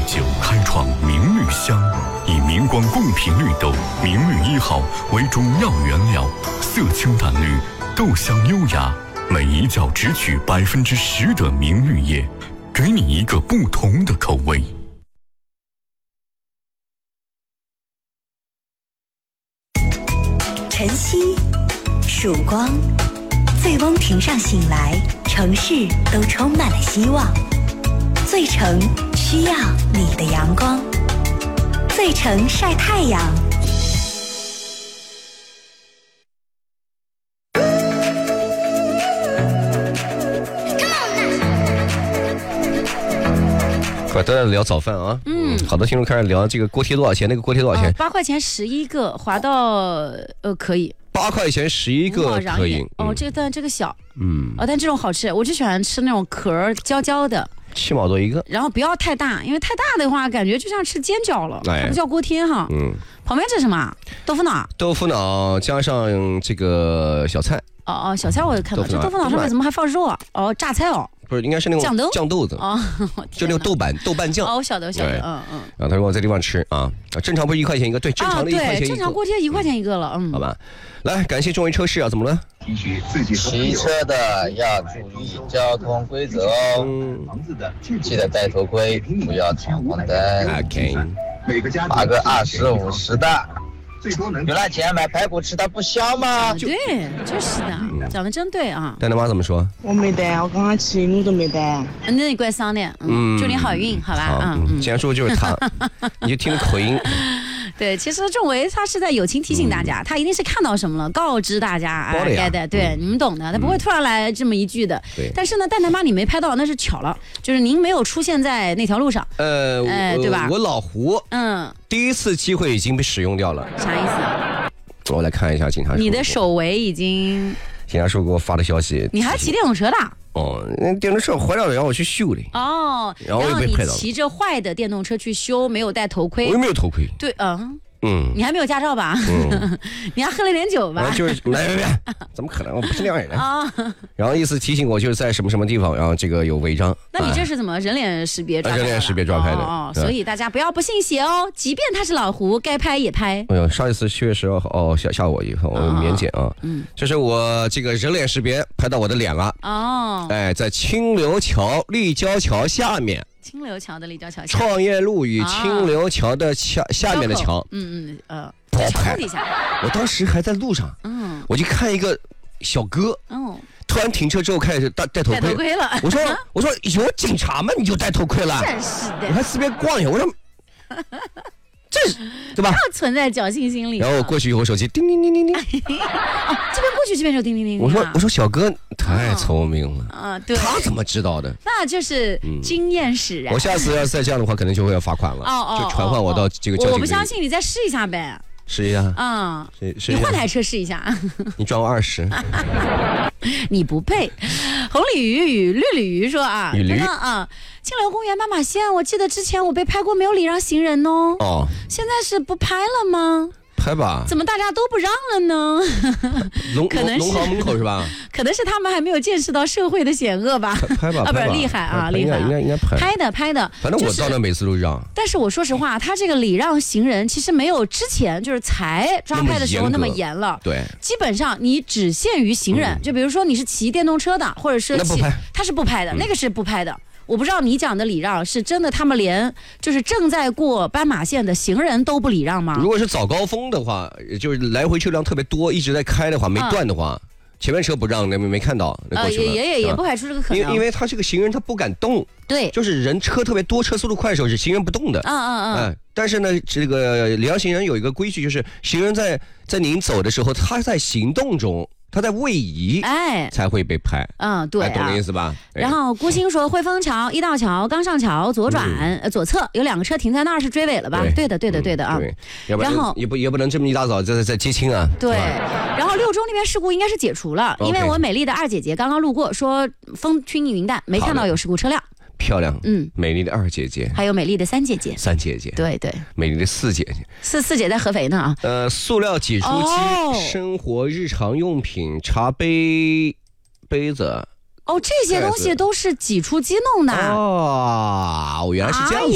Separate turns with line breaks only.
酒开创明绿香，以明光共频绿豆明绿1号为中药原料，色清淡绿，豆香优雅，每一角只取10%的明绿叶，给你一个不同的口味。
晨曦，曙光，醉翁亭上醒来，城市都充满了希望。醉城需要你的阳光，醉城晒太阳。
都在聊早饭啊，好多听众开始聊这个锅贴多少钱，那个锅贴多少钱
？8块钱11个，划到可以。
8块钱11个可以。
但这个小，但这种好吃，我就喜欢吃那种壳焦焦的。
7毛多一个，
然后不要太大，因为太大的话，感觉就像吃煎饺了，它不叫锅贴哈。旁边这是什么？豆腐脑。豆腐脑
加上这个小菜。
小菜我也看到，这豆腐脑上面怎么还放肉啊？榨菜哦。
不是，应该是那种酱豆子就那个豆瓣酱。
我晓得。
然后他说我在地方吃啊，正常不是1块钱一个？对，正常的1块钱一个。
正常锅贴1块钱一个了。
好吧，来，感谢众位车市啊，怎么了？
骑车的要注意交通规则哦，记得戴头盔，不要闯红灯。发个20、50的。有那钱买排骨吃，它不香吗？
对，就是的，讲的真对啊。
蛋蛋妈怎么说？
我没带，我刚刚骑路都没带。
那你怪伤的，祝你好运，好吧？
既然说就是他，你就听口音。
对，其实仲维他是在友情提醒大家，他一定是看到什么了，告知大家该的，对，你们懂的，他不会突然来这么一句的。但是呢，蛋蛋妈你没拍到，那是巧了，就是您没有出现在那条路上，对吧？
我老胡，第一次机会已经被使用掉了。
啥意思？
我来看一下警察叔叔。
你的手围已经。
警察叔叔给我发的消息。
你还骑电动车的？
那电动车坏了，让我去修的。
然后你骑着坏的电动车去修，没有戴头盔。
我又没有头盔。
对，你还没有驾照吧？你还喝了点酒吧？
就是没，怎么可能？我不是那样人然后意思提醒我就是在什么什么地方，然后这个有违章。
那你这是怎么人脸识别抓拍的？
人脸识别抓拍的。
所以大家不要不信邪哦，即便他是老胡，该拍也拍。
哎呦，上一次7月12号吓我一跳，我免检啊。就是我这个人脸识别拍到我的脸了。在清流桥立交桥下面。
清流桥的立交桥下，
创业路与清流桥的下面的桥，
在桥底下。
我当时还在路上，我就看一个小哥，突然停车之后开始戴头盔
了。
我说有警察吗？你就戴头盔了？
真是的。
我还四边逛一下，我说这对吧？
不存在侥幸心理。
然后我过去以后，手机叮叮叮叮叮。
这边过去，这边就叮叮叮。
我说小哥太聪明了
对，
他怎么知道的？
那就是经验使然。
我下次要再这样的话，可能就会要罚款了。就传唤我到这个交警局。
我不相信，你再试一下呗。
试一下
你换台车试一下。
你赚我20。
你不配。红鲤鱼与绿鲤鱼说清流公园斑马线，我记得之前我被拍过没有礼让行人现在是不拍了吗？
拍吧，
怎么大家都不让了呢？
农行门口是吧？
可能是他们还没有见识到社会的险恶吧。
拍吧，
不是厉害啊，厉害，
应该
拍的。
反正我到那每次都让。
但是我说实话，他这个礼让行人其实没有之前就是才抓拍的时候那么严了。
对，
基本上你只限于行人，就比如说你是骑电动车的，或者是他是不拍的，那个是不拍的。我不知道你讲的礼让是真的，他们连就是正在过斑马线的行人都不礼让吗？
如果是早高峰的话，就是来回车辆特别多，一直在开的话，没断的话，前面车不让，那没看到，
也不排除这个可能。
因为他这个行人他不敢动，
对，
就是人车特别多，车速度快的时候是行人不动的。但是呢，这个礼让行人有一个规矩，就是行人在您走的时候，他在行动中。他在位移，才会被拍。对，懂这意思吧？
然后郭鑫说，汇丰桥一道桥刚上桥左转，左侧有2个车停在那儿，是追尾了吧？对的啊。
然后也不能这么一大早在接亲啊。
对。然后6中那边事故应该是解除了，因为我美丽的2姐姐刚刚路过，说风轻云淡，没看到有事故车辆。
漂亮，美丽的2姐姐，
还有美丽的3姐姐
，3姐姐，
对，
美丽的4姐姐，
四姐在合肥呢啊。
塑料挤出机，生活日常用品，茶杯子，
这些东西都是挤出机弄的
原来是这样子。